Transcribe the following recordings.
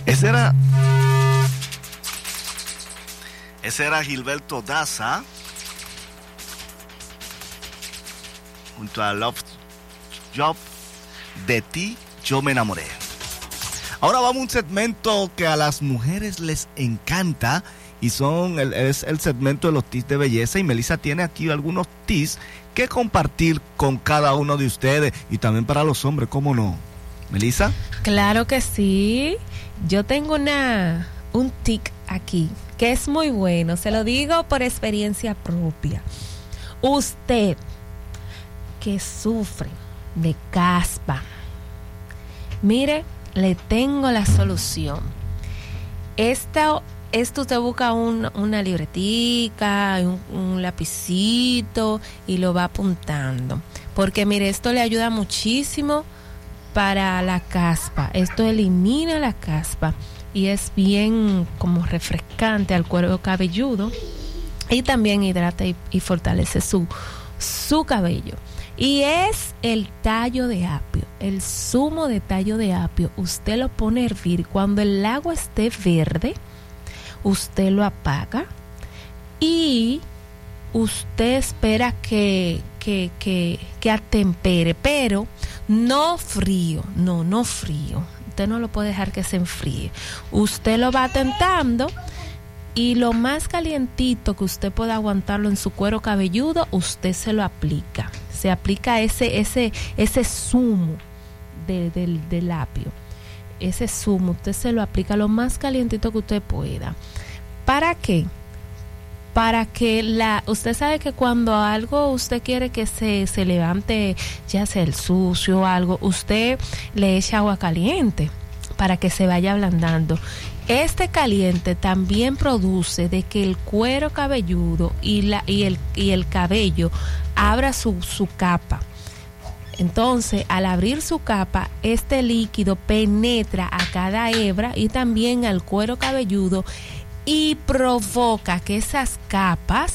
Ese era Gilberto Daza junto a Love Job, De ti yo me enamoré. Ahora vamos a un segmento que a las mujeres les encanta y es el segmento de los tips de belleza, y Melissa tiene aquí algunos tips que compartir con cada uno de ustedes y también para los hombres, ¿cómo no? ¿Melissa? Claro que sí. Yo tengo un tip aquí que es muy bueno, se lo digo por experiencia propia. Usted que sufre de caspa, mire, le tengo la solución. Esto usted busca una libretica, un lapicito y lo va apuntando, porque mire, esto le ayuda muchísimo para la caspa. Esto elimina la caspa y es bien como refrescante al cuero cabelludo, y también hidrata y fortalece su cabello. Y es el tallo de apio, el zumo de tallo de apio. Usted lo pone a hervir. Cuando el agua esté verde, usted lo apaga y usted espera que atempere, pero no frío, no frío. Usted no lo puede dejar que se enfríe. Usted lo va tentando y lo más calientito que usted pueda aguantarlo en su cuero cabelludo, usted se lo aplica. Se aplica ese zumo del apio. Ese zumo usted se lo aplica lo más calientito que usted pueda. ¿Para qué? Para que usted sabe que cuando algo usted quiere que se levante, ya sea el sucio o algo, usted le echa agua caliente para que se vaya ablandando. Este caliente también produce de que el cuero cabelludo y el cabello abra su capa. Entonces, al abrir su capa, este líquido penetra a cada hebra y también al cuero cabelludo y provoca que esa capa,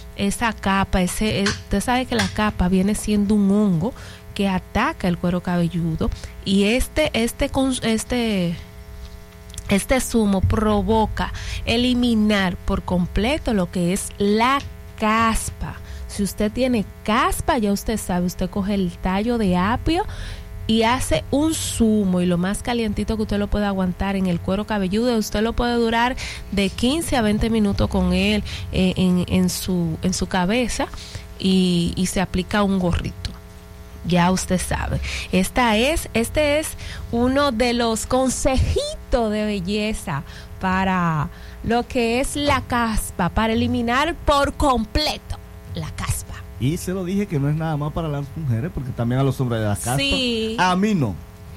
usted sabe que la capa viene siendo un hongo que ataca el cuero cabelludo, y este zumo provoca eliminar por completo lo que es la caspa. Si usted tiene caspa, ya usted sabe, usted coge el tallo de apio y hace un zumo, y lo más calientito que usted lo puede aguantar en el cuero cabelludo, usted lo puede durar de 15 a 20 minutos con él en su cabeza, y se aplica un gorrito. Ya usted sabe. Este es uno de los consejitos de belleza para lo que es la caspa, para eliminar por completo la caspa. Y se lo dije que no es nada más para las mujeres, porque también a los hombres de la caspa. Sí. A mí no.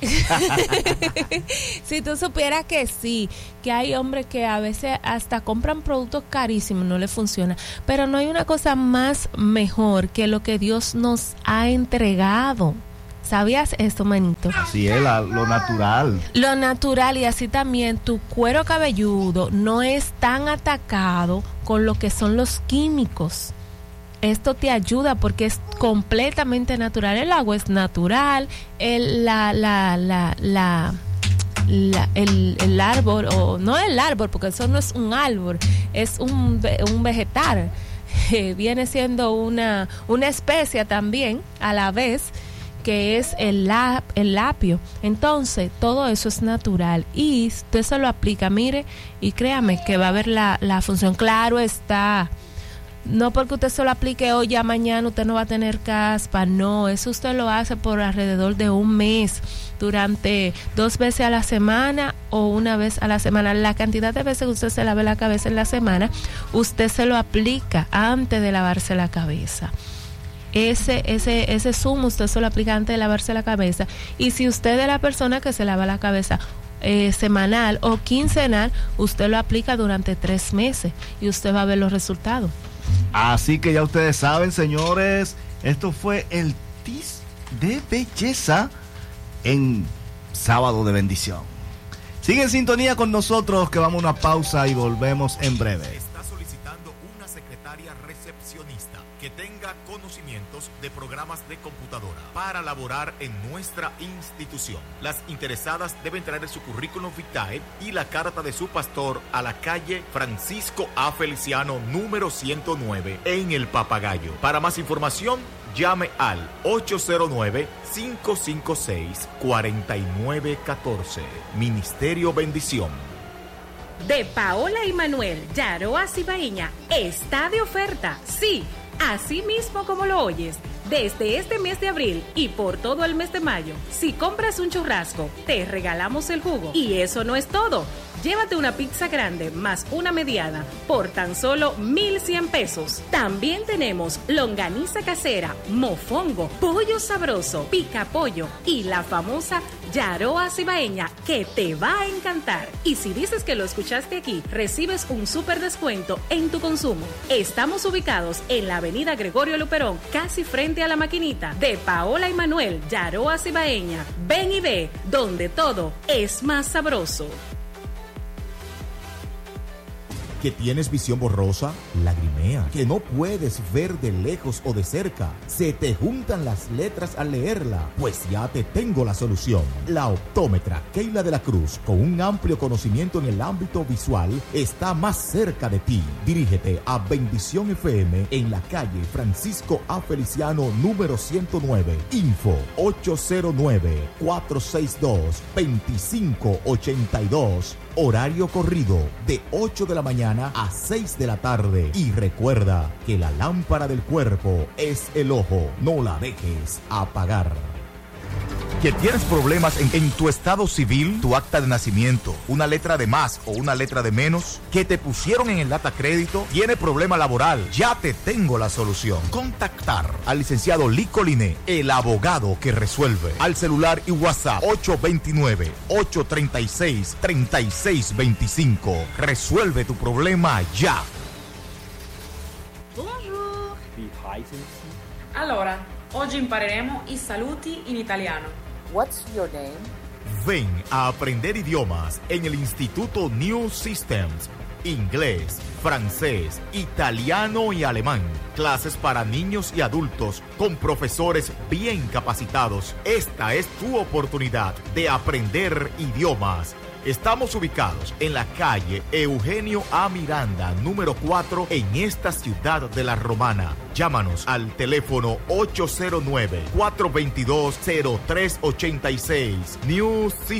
Si tú supieras que sí, que hay hombres que a veces hasta compran productos carísimos, no les funciona, pero no hay una cosa más mejor que lo que Dios nos ha entregado. ¿Sabías esto, manito? Así es, lo natural. Lo natural, y así también tu cuero cabelludo no es tan atacado con lo que son los químicos. Esto te ayuda porque es completamente natural. El agua es natural, el árbol, o no el árbol, porque eso no es un árbol, es un vegetal. Viene siendo una especie también a la vez, que es el apio. Entonces todo eso es natural y usted se lo aplica, mire, y créame que va a ver la función. Claro está, no porque usted se lo aplique hoy, ya mañana usted no va a tener caspa. No, eso usted lo hace por alrededor de un mes, durante 2 veces a la semana o una vez a la semana. La cantidad de veces que usted se lave la cabeza en la semana, usted se lo aplica antes de lavarse la cabeza. Ese zumo usted se lo aplica antes de lavarse la cabeza. Y si usted es la persona que se lava la cabeza semanal o quincenal, usted lo aplica durante 3 meses y usted va a ver los resultados. Así que ya ustedes saben, señores, esto fue el tips de belleza en Sábado de Bendición. Sigue en sintonía con nosotros, que vamos a una pausa y volvemos en breve. Está solicitando una secretaria recepcionista que tenga conocimientos cursos de programas de computadora para laborar en nuestra institución. Las interesadas deben traer su currículum vitae y la carta de su pastor a la calle Francisco A. Feliciano, número 109, en El Papagayo. Para más información, llame al 809-556-4914. Ministerio Bendición. De Paola y Manuel, Yaroa Cibaeña, está de oferta. Sí, así mismo como lo oyes. Desde este mes de abril y por todo el mes de mayo, si compras un churrasco, te regalamos el jugo. Y eso no es todo. Llévate una pizza grande más una mediana por tan solo 1,100 pesos. También tenemos longaniza casera, mofongo, pollo sabroso, pica pollo y la famosa Yaroa Cibaeña, que te va a encantar. Y si dices que lo escuchaste aquí, recibes un súper descuento en tu consumo. Estamos ubicados en la avenida Gregorio Luperón, casi frente a la maquinita. De Paola y Manuel, Yaroa Cibaeña. Ven y ve, donde todo es más sabroso. ¿Que tienes visión borrosa? Lagrimea. ¿Que no puedes ver de lejos o de cerca? ¿Se te juntan las letras al leerla? Pues ya te tengo la solución. La optómetra Keila de la Cruz, con un amplio conocimiento en el ámbito visual, está más cerca de ti. Dirígete a Bendición FM en la calle Francisco A. Feliciano, número 109. Info 809-462-2582. Horario corrido de 8 de la mañana a 6 de la tarde. Y recuerda que la lámpara del cuerpo es el ojo. No la dejes apagar. ¿Que tienes problemas en tu estado civil, tu acta de nacimiento, una letra de más o una letra de menos? ¿Que te pusieron en el data crédito? ¿Tiene problema laboral? Ya te tengo la solución. Contactar al licenciado Lico Liné, el abogado que resuelve. Al celular y WhatsApp 829-836-3625. Resuelve tu problema ya. Bonjour. Allora, oggi impareremo i saluti in italiano. What's your name? Ven a aprender idiomas en el Instituto New Systems. Inglés, francés, italiano y alemán. Clases para niños y adultos con profesores bien capacitados. Esta es tu oportunidad de aprender idiomas. Estamos ubicados en la calle Eugenio A. Miranda, número 4, en esta ciudad de La Romana. Llámanos al teléfono 809-422-0386. New System.